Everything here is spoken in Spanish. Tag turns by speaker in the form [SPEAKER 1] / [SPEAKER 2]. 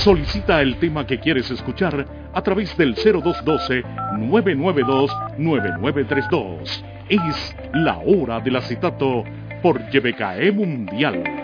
[SPEAKER 1] Solicita el tema que quieres escuchar a través del 0212-992-9932. Es la hora del acetato por YBKE Mundial.